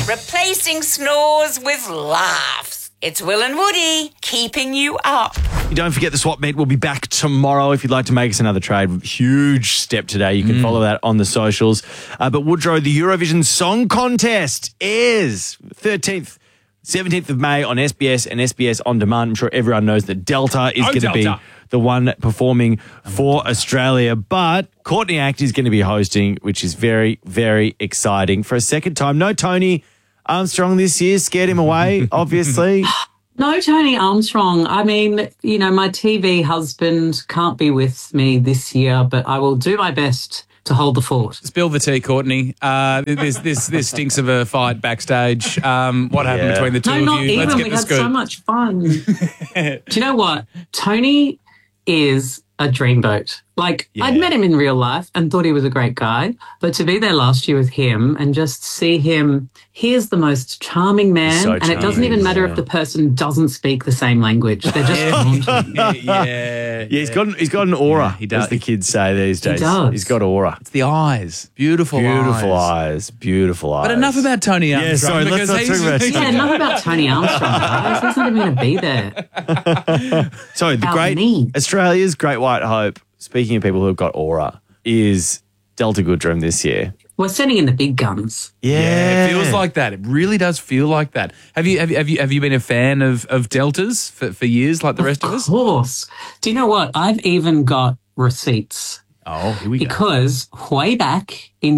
Replacing snores with laughs. It's Will and Woody keeping you up. Don't forget the swap meet will be back tomorrow if you'd like to make us another trade. Huge step today. You can follow that on the socials. But Woodrow, the Eurovision Song Contest is 13th, 17th of May on SBS and SBS On Demand. I'm sure everyone knows that Delta is going to be the one performing for Australia. But Courtney Act is going to be hosting, which is very, very exciting. For a second time, no Tony Armstrong this year. Scared him away, obviously. No, Tony Armstrong. I mean, you know, my TV husband can't be with me this year, but I will do my best to hold the fort. Spill the tea, Courtney. This stinks of a fight backstage. What happened between the two of you? No, not even. We had so much fun. Do you know what? Tony is a dreamboat. Like, I'd met him in real life and thought he was a great guy, but to be there last year with him and just see him, he is the most charming man, So and it doesn't even matter if the person doesn't speak the same language. They're just haunting. Yeah, he's got an aura, he does. as the kids say these days. He does. He's got aura. It's the eyes. Beautiful eyes. Beautiful eyes. But enough about Tony Armstrong. Yeah, sorry, let's not talk about Yeah, enough about Tony Armstrong, guys. He's not even going to be there. So the About me. Australia's great white hope, speaking of people who've got aura, is Delta Goodrem this year. We're sending in the big guns. Yeah, it feels like that. It really does feel like that. Have you been a fan of Deltas for years, like the rest of us? Of course. Do you know what? I've even got receipts. Oh, here we go. Because way back in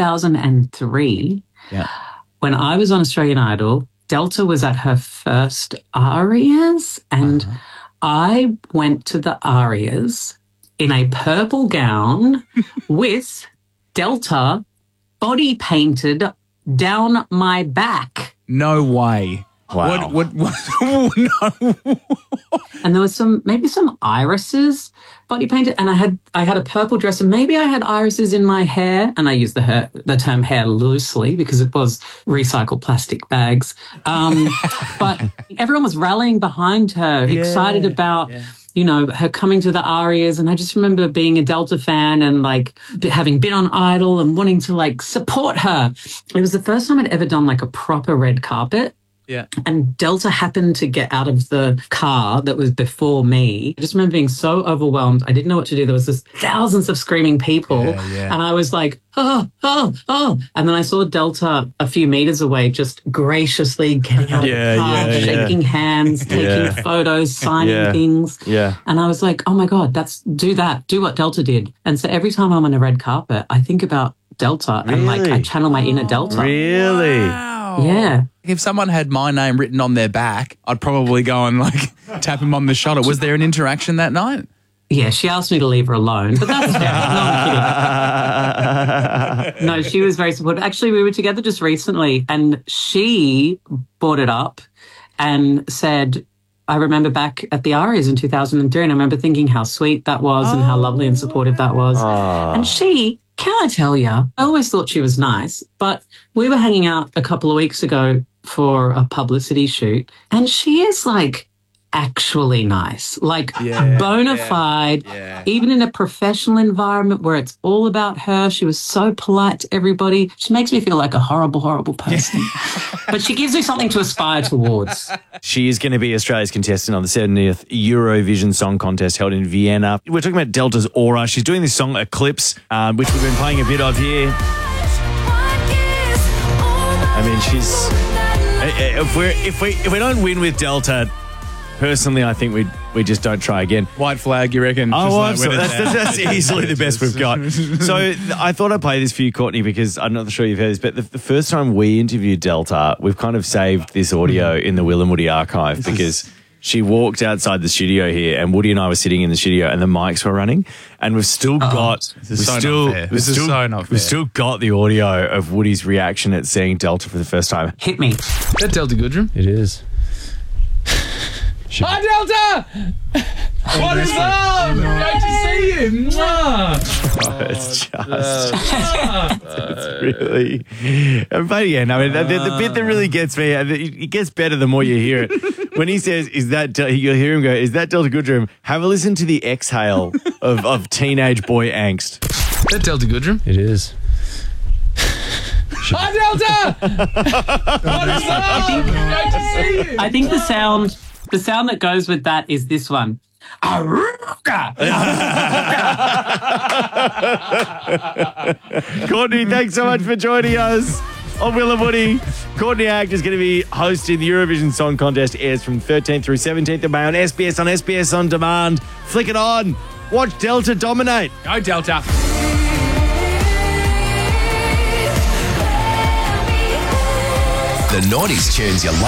2003, when I was on Australian Idol, Delta was at her first Arias, and I went to the Arias in a purple gown with Delta body painted down my back. No way. Wow. What? Oh, no. And there was maybe some irises body painted, and I had a purple dress, and maybe I had irises in my hair, and I use the term hair loosely because it was recycled plastic bags. But everyone was rallying behind her, excited about you know, her coming to the Arias. And I just remember being a Delta fan and like having been on Idol and wanting to like support her. It was the first time I'd ever done like a proper red carpet. Yeah. And Delta happened to get out of the car that was before me. I just remember being so overwhelmed. I didn't know what to do. There was just thousands of screaming people. And I was like, oh. And then I saw Delta a few meters away just graciously getting out of the car, shaking hands, taking photos, signing things. Yeah. And I was like, oh my God, do what Delta did. And so every time I'm on a red carpet, I think about Delta and like I channel my inner Delta. Really? Wow. Yeah. If someone had my name written on their back, I'd probably go and like tap him on the shoulder. Was there an interaction that night? Yeah, she asked me to leave her alone, but that's fair. No, I'm kidding. No, she was very supportive. Actually, we were together just recently and she brought it up and said, I remember back at the Arias in 2003 and I remember thinking how sweet that was and how lovely and supportive that was. And she, can I tell you, I always thought she was nice, but we were hanging out a couple of weeks ago for a publicity shoot and she is like actually nice, like bona fide, even in a professional environment where it's all about her. She was so polite to everybody. She makes me feel like a horrible, horrible person. But she gives me something to aspire towards. She is going to be Australia's contestant on the 70th Eurovision Song Contest held in Vienna. We're talking about Delta's aura. She's doing this song Eclipse, which we've been playing a bit of here. I mean, she's... If we don't win with Delta... Personally, I think we just don't try again. White flag, you reckon? Oh, absolutely. That's easily the best we've got. So I thought I'd play this for you, Courtney, because I'm not sure you've heard this, but the first time we interviewed Delta, we've kind of saved this audio in the Will and Woody archive because she walked outside the studio here and Woody and I were sitting in the studio and the mics were running and we've still got... This is so not fair. We've still got the audio of Woody's reaction at seeing Delta for the first time. Hit me. Is that Delta Goodrem? It is. Hi, Delta! What is up? Great to see you. It's really... But yeah, no, the bit that really gets me, it gets better the more you hear it. When he says, you'll hear him go, is that Delta Goodrem? Have a listen to the exhale of teenage boy angst. Is that Delta Goodrem? It is. Hi, Delta! What is that? Great to see you. I think the sound that goes with that is this one. Aruga! Courtney, thanks so much for joining us on Will and Woody. Courtney Act is going to be hosting the Eurovision Song Contest. Airs from 13th through 17th of May on SBS On Demand. Flick it on. Watch Delta dominate. Go, Delta. The 90s tunes you love.